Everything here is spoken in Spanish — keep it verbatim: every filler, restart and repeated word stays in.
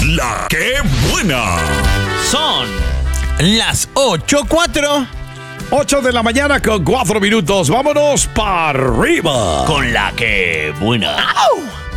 La que buena. Son las ocho cuatro. ocho de la mañana con cuatro minutos. Vámonos para arriba. Con la que buena. ¡Au!